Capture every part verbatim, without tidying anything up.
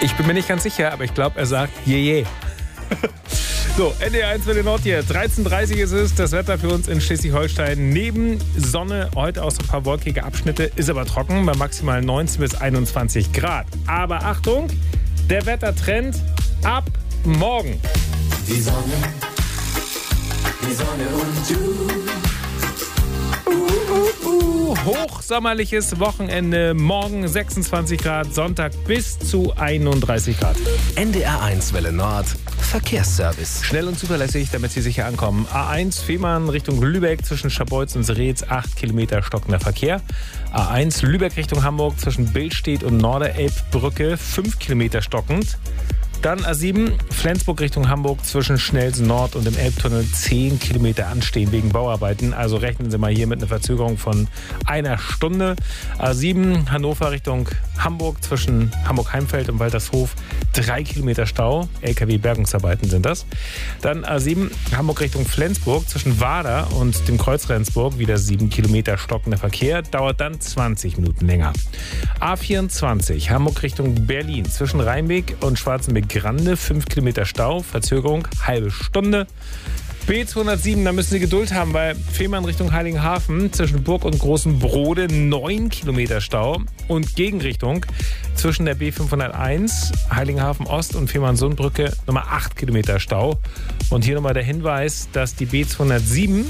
Ich bin mir nicht ganz sicher, aber ich glaube, er sagt jeje. So, N D R eins Welle Nord hier. dreizehn Uhr dreißig ist es. Das Wetter für uns in Schleswig-Holstein. Neben Sonne, heute auch so ein paar wolkige Abschnitte, ist aber trocken bei maximal neunzehn bis einundzwanzig Grad. Aber Achtung, der Wettertrend ab morgen. Die Sonne, die Sonne und du. Uh, uh, uh. Hochsommerliches Wochenende. Morgen sechsundzwanzig Grad, Sonntag bis zu einunddreißig Grad. N D R eins Welle Nord. Verkehrsservice. Schnell und zuverlässig, damit Sie sicher ankommen. A eins Fehmarn Richtung Lübeck zwischen Scharbeutz und Seretz, acht Kilometer stockender Verkehr. A eins Lübeck Richtung Hamburg zwischen Billstedt und Norderelbbrücke, fünf Kilometer stockend. Dann A sieben Flensburg Richtung Hamburg zwischen Schnellsen Nord und dem Elbtunnel, zehn Kilometer anstehen wegen Bauarbeiten. Also rechnen Sie mal hier mit einer Verzögerung von einer Stunde. A sieben Hannover Richtung Hamburg zwischen Hamburg-Heimfeld und Waltershof, drei Kilometer Stau. L K W-Bergungsarbeiten sind das. Dann A sieben Hamburg Richtung Flensburg zwischen Wader und dem Kreuz Rendsburg, wieder sieben Kilometer stockender Verkehr. Dauert dann zwanzig Minuten länger. A vierundzwanzig Hamburg Richtung Berlin zwischen Rheinweg und Schwarzenberg-Grande, fünf Kilometer Stau, Verzögerung, halbe Stunde. B zweihundertsieben, da müssen Sie Geduld haben, weil Fehmarn Richtung Heiligenhafen zwischen Burg und Großen Brode, neun Kilometer Stau. Und Gegenrichtung zwischen der B fünfhunderteins, Heiligenhafen Ost und Fehmarn-Sundbrücke, nochmal acht Kilometer Stau. Und hier nochmal der Hinweis, dass die B zweihundertsieben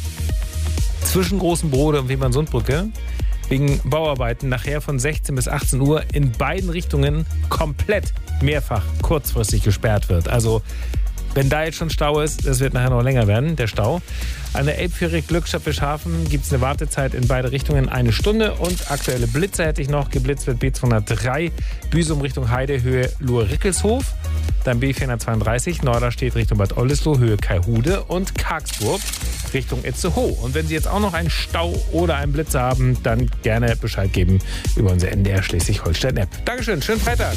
zwischen Großen Brode und Fehmarn-Sundbrücke wegen Bauarbeiten nachher von sechzehn bis achtzehn Uhr in beiden Richtungen komplett mehrfach kurzfristig gesperrt wird. Also wenn da jetzt schon Stau ist, das wird nachher noch länger werden, der Stau. An der Elbfähre Glückstadt-Fischhafen gibt es eine Wartezeit in beide Richtungen, eine Stunde. Und aktuelle Blitze hätte ich noch. Geblitzt wird B zweihundertdrei, Büsum Richtung Heide, Höhe Luhr-Rickelshof. Dann B vierhundertzweiunddreißig, Norderstedt Richtung Bad Oldesloe, Höhe Kaihude. Und Kargsburg Richtung Itzehoe. Und wenn Sie jetzt auch noch einen Stau oder einen Blitz haben, dann gerne Bescheid geben über unsere N D R Schleswig-Holstein-App. Dankeschön, schönen Freitag.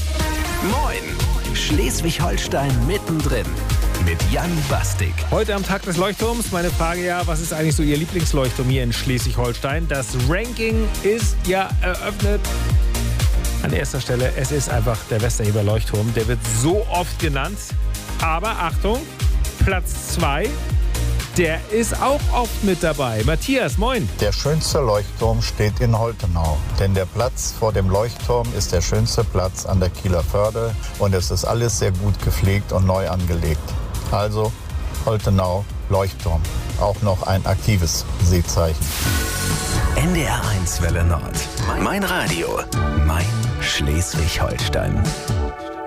Moin, Schleswig-Holstein mittendrin. Mit Jan Bastik. Heute am Tag des Leuchtturms. Meine Frage ja, was ist eigentlich so Ihr Lieblingsleuchtturm hier in Schleswig-Holstein? Das Ranking ist ja eröffnet. An erster Stelle, es ist einfach der Westerheber Leuchtturm. Der wird so oft genannt. Aber Achtung, Platz zwei, der ist auch oft mit dabei. Matthias, moin. Der schönste Leuchtturm steht in Holtenau. Denn der Platz vor dem Leuchtturm ist der schönste Platz an der Kieler Förde. Und es ist alles sehr gut gepflegt und neu angelegt. Also Holtenau Leuchtturm. Auch noch ein aktives Seezeichen. N D R eins Welle Nord. Mein Radio. Mein Schleswig-Holstein.